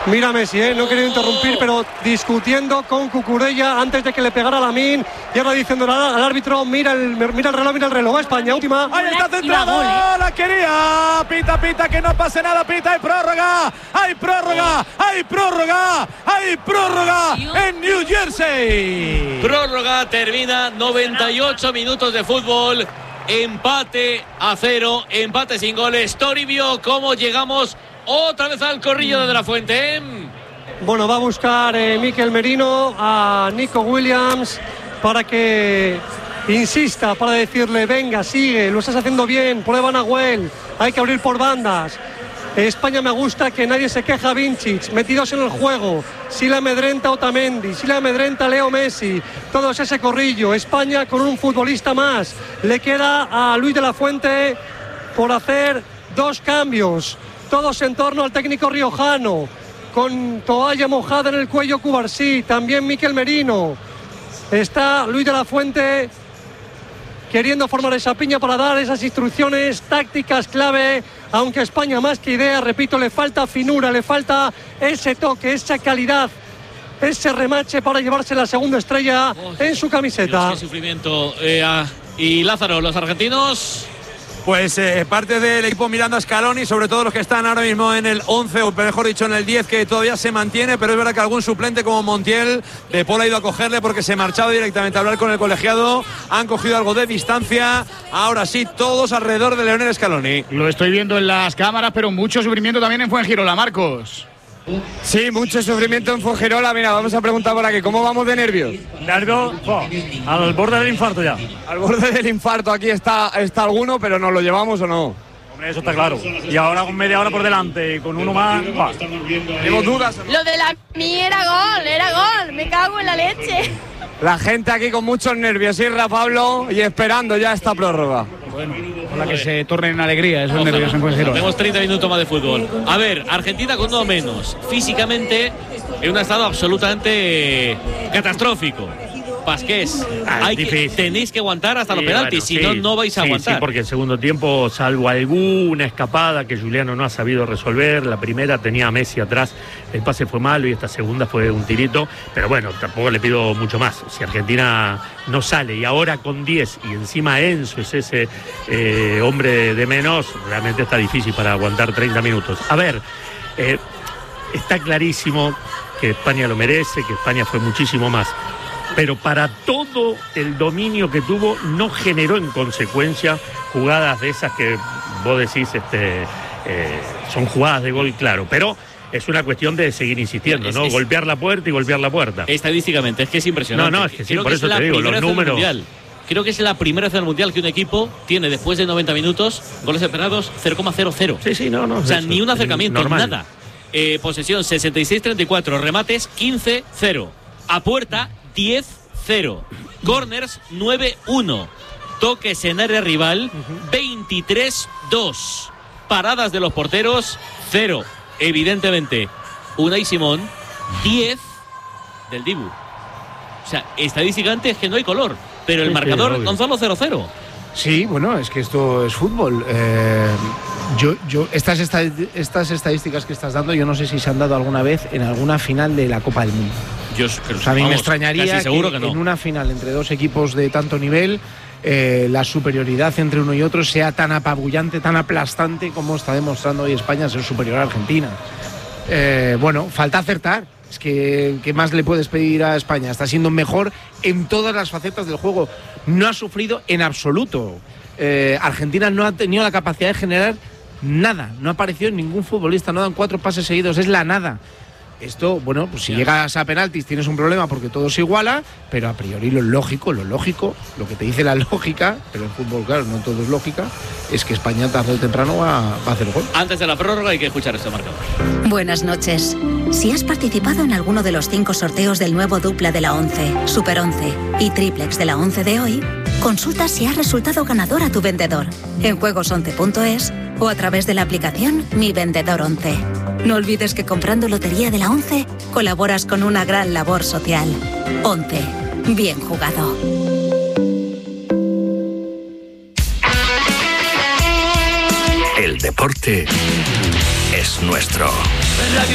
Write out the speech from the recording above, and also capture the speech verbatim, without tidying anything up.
Mira Messi, ¿eh? No quería interrumpir, pero discutiendo con Cucurella antes de que le pegara a Lamine. Y ahora diciendo al árbitro, mira el, mira el reloj, mira el reloj. España, última. Ahí está centrado, la quería. Pita, pita, que no pase nada, pita. Hay prórroga, hay prórroga, hay prórroga, hay prórroga en New Jersey. Prórroga, termina, noventa y ocho minutos de fútbol. Empate a cero, empate sin goles. Toribio, ¿cómo llegamos otra vez al corrillo de De La Fuente? Bueno, va a buscar eh, Mikel Merino a Nico Williams para que insista, para decirle, venga, sigue, lo estás haciendo bien, prueba Nahuel, hay que abrir por bandas. España me gusta que nadie se queja, Vincic, metidos en el juego, si le amedrenta Otamendi, si le amedrenta Leo Messi, todos ese corrillo. España con un futbolista más, le queda a Luis de la Fuente por hacer dos cambios, todos en torno al técnico riojano, con toalla mojada en el cuello Cubarsí, también Mikel Merino, está Luis de la Fuente queriendo formar esa piña para dar esas instrucciones tácticas clave, aunque España más que idea, repito, le falta finura, le falta ese toque, esa calidad, ese remache para llevarse la segunda estrella oh, en su camiseta. Dios, qué sufrimiento. Eh, ah, y Lázaro, los argentinos... Pues eh, parte del equipo mirando a Scaloni, sobre todo los que están ahora mismo en el once, o mejor dicho en el diez, que todavía se mantiene, pero es verdad que algún suplente como Montiel, De Paul ha ido a cogerle porque se marchaba directamente a hablar con el colegiado, han cogido algo de distancia, ahora sí, todos alrededor de Lionel Scaloni. Lo estoy viendo en las cámaras, pero mucho sufrimiento también en Fuengirola, Marcos. Sí, mucho sufrimiento en Fuengirola. Mira, vamos a preguntar por aquí, ¿cómo vamos de nervios? Nervios, oh, al borde del infarto ya. Al borde del infarto, aquí está, está alguno, pero ¿nos lo llevamos o no? Hombre, eso está claro. Y ahora con media hora por delante y con uno más, va. ¿Tenemos dudas o no? Lo de la mía era gol, era gol, me cago en la leche. La gente aquí con muchos nervios, ¿sí, Rafa Pablo? Y esperando ya esta prórroga. Bueno, para que se tornen en alegría esos Ojalá. nervios en Fuengirola. Tenemos treinta minutos más de fútbol. A ver, Argentina con uno menos. Físicamente, en un estado absolutamente catastrófico. Pasqués, ah, hay que, tenéis que aguantar hasta sí, los penaltis, bueno, si sí, no, no vais a sí, aguantar. Sí, porque el segundo tiempo, salvo alguna escapada que Juliano no ha sabido resolver, la primera tenía a Messi atrás, el pase fue malo y esta segunda fue un tirito, pero bueno, tampoco le pido mucho más. Si Argentina no sale y ahora con diez y encima Enzo es ese eh, hombre de menos, realmente está difícil para aguantar treinta minutos. A ver, eh, está clarísimo que España lo merece, que España fue muchísimo más. Pero para todo el dominio que tuvo, no generó en consecuencia jugadas de esas que vos decís este, eh, son jugadas de gol, claro. Pero es una cuestión de seguir insistiendo, ¿no? Es, golpear la puerta y golpear la puerta. Estadísticamente, es que es impresionante. No, no, es que sí, Creo por que eso te digo, los números... Creo que es la primera vez en el Mundial que un equipo tiene, después de noventa minutos, goles esperados cero coma cero cero. Sí, sí, no, no. O sea, eso, ni un acercamiento, normal. nada. Eh, posesión sesenta y seis treinta y cuatro, remates quince cero. A puerta diez cero. Corners nueve uno. Toques en área rival veintitrés dos. Paradas de los porteros cero. Evidentemente, Unai Simón diez del Dibu. O sea, estadísticamente es que no hay color. Pero el sí, marcador, sí, Gonzalo, cero cero. Sí, bueno, es que esto es fútbol. Eh, yo, yo, estas, estad- estas estadísticas que estás dando, yo no sé si se han dado alguna vez en alguna final de la Copa del Mundo. Yo creo, o sea, a mí vamos, me extrañaría que, que no. en una final entre dos equipos de tanto nivel, eh, la superioridad entre uno y otro sea tan apabullante, tan aplastante como está demostrando hoy España ser superior a Argentina. Eh, bueno, falta acertar. Es que, ¿qué más le puedes pedir a España? Está siendo mejor en todas las facetas del juego. No ha sufrido en absoluto. Eh, Argentina no ha tenido la capacidad de generar nada. No ha aparecido ningún futbolista. No dan cuatro pases seguidos. Es la nada. Esto, bueno, pues si ya. llegas a penaltis tienes un problema porque todo se iguala, pero a priori lo lógico, lo lógico, lo que te dice la lógica, pero en fútbol, claro, no todo es lógica, es que España tarde o temprano va, va a hacer gol. Antes de la prórroga hay que escuchar este marcador. Buenas noches. Si has participado en alguno de los cinco sorteos del nuevo dupla de la once, Super once y triplex de la once de hoy, consulta si has resultado ganador a tu vendedor en juegos once punto es o a través de la aplicación Mi Vendedor once. No olvides que comprando Lotería de la once colaboras con una gran labor social. once. Bien jugado. El deporte es nuestro. Radio